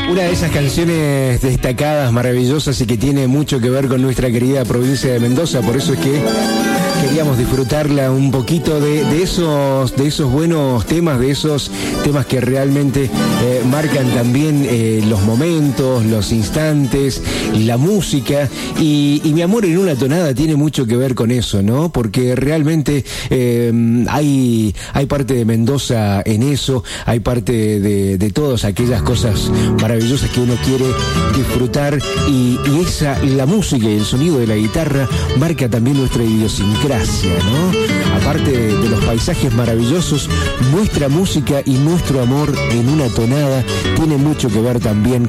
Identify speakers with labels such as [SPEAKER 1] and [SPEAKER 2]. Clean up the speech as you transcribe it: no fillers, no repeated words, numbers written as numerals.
[SPEAKER 1] Una de esas canciones destacadas, maravillosas y que tiene mucho que ver con nuestra querida provincia de Mendoza, por eso es que queríamos disfrutarla un poquito de esos buenos temas, de esos temas que realmente marcan también los momentos, los instantes, la música y Mi amor en una tonada tiene mucho que ver con eso, ¿no? Porque realmente hay parte de Mendoza en eso, hay parte de todas aquellas cosas maravillosas que uno quiere disfrutar y la música y el sonido de la guitarra marca también nuestra idiosincrasia, ¿no? Aparte de los paisajes maravillosos, nuestra música y nuestro amor en una tonada tiene mucho que ver también